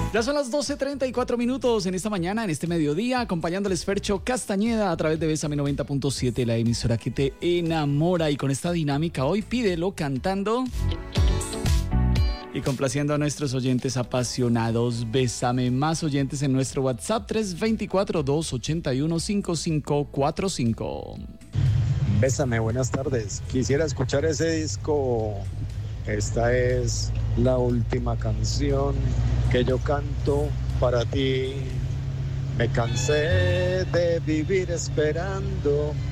Ya son las 12:34 en esta mañana, en este mediodía, acompañándoles Fercho Castañeda a través de Bésame 90.7, la emisora que te enamora. Y con esta dinámica hoy, pídelo cantando y complaciendo a nuestros oyentes apasionados. Bésame, más oyentes en nuestro WhatsApp 324-281-5545. Bésame, buenas tardes. Quisiera escuchar ese disco. Esta es la última canción que yo canto para ti. Me cansé de vivir esperando